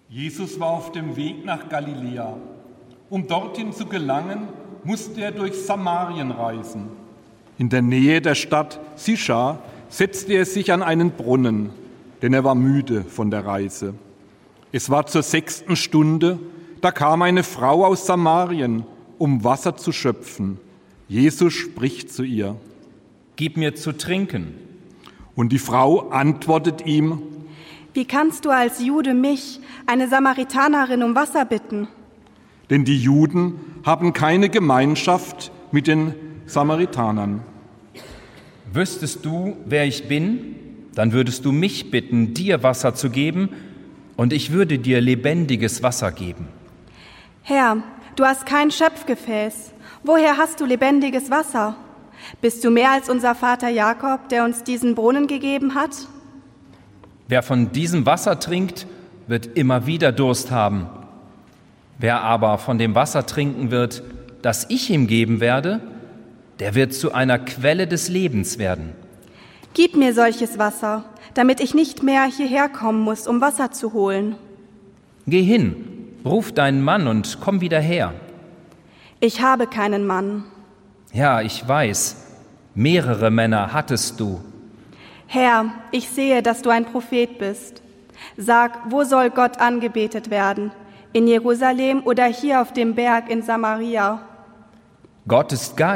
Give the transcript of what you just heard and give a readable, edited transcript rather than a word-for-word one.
Jesus war auf dem Weg nach Galiläa. Um dorthin zu gelangen, musste er durch Samarien reisen. In der Nähe der Stadt Sichar setzte er sich an einen Brunnen, denn er war müde von der Reise. Es war zur 6. Stunde, da kam eine Frau aus Samarien, um Wasser zu schöpfen. Jesus spricht zu ihr: Gib mir zu trinken. Und die Frau antwortet ihm: Wie kannst du als Jude mich, eine Samaritanerin, um Wasser bitten? Denn die Juden haben keine Gemeinschaft mit den Samaritanern. Wüsstest du, wer ich bin, dann würdest du mich bitten, dir Wasser zu geben, und ich würde dir lebendiges Wasser geben. Herr, du hast kein Schöpfgefäß. Woher hast du lebendiges Wasser? Bist du mehr als unser Vater Jakob, der uns diesen Brunnen gegeben hat? Wer von diesem Wasser trinkt, wird immer wieder Durst haben. Wer aber von dem Wasser trinken wird, das ich ihm geben werde, der wird zu einer Quelle des Lebens werden. Gib mir solches Wasser, damit ich nicht mehr hierher kommen muss, um Wasser zu holen. Geh hin, ruf deinen Mann und komm wieder her. Ich habe keinen Mann. Ja, ich weiß, mehrere Männer hattest du. Herr, ich sehe, dass du ein Prophet bist. Sag, wo soll Gott angebetet werden? In Jerusalem oder hier auf dem Berg in Samaria? Gott ist Geist.